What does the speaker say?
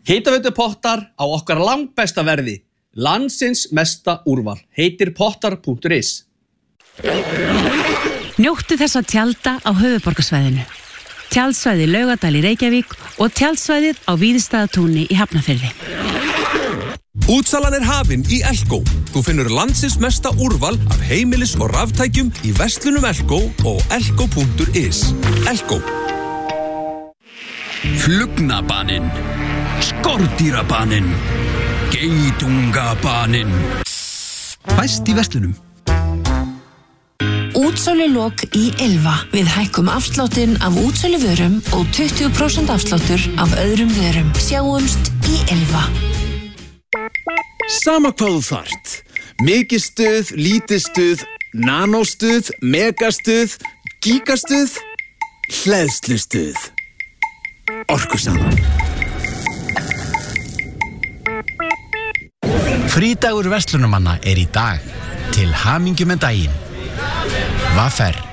Hitaveitupottar á okkar langbesta verði. Landsins mesta úrval. Heitir pottar.is. Njóttu þess að tjalda á höfuðborgarsvæðinu. Tjaldsvæði Laugardal í Reykjavík og tjaldsvæðið á Víðistaðatúni í Hafnarfirði. Útsalan hafin í Elko. Þú finnur landsins mesta úrval af heimilis- og raftækjum í verslunum Elko og elko.is. Elko. Flugnabaninn, skordýrabaninn, geitungabaninn. Fæst í verslunum. Útsölulok í Ylva. Við hækkum afsláttinn af útsöluvörum og 20% afsláttur af öðrum vörum. Sjáumst í Ylva. Sama hvað þú þarft. Mikið stuð, lítið stuð, nanóstuð, megastuð, gigastuð, hleðslustuð. Orkusalan. Frídagur verslunarmanna í dag. Til hamingju með daginn. Vaffer.